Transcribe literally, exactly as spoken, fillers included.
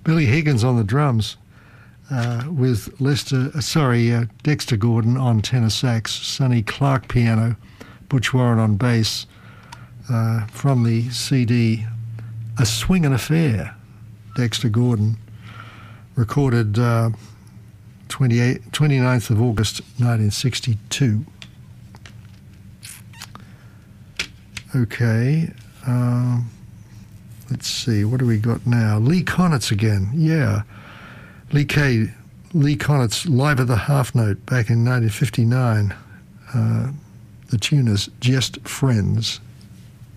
Billy Higgins on the drums, uh, with Lester, uh, sorry, uh, Dexter Gordon on tenor sax, Sonny Clark piano, Butch Warren on bass, uh, from the C D A Swingin' Affair, Dexter Gordon, recorded uh, twenty-ninth of August nineteen sixty-two. Okay, um, let's see, what do we got now? Lee Konitz again, yeah. Lee K. Lee Konitz live at the Half Note back in nineteen fifty-nine. Uh, the tune is Just Friends.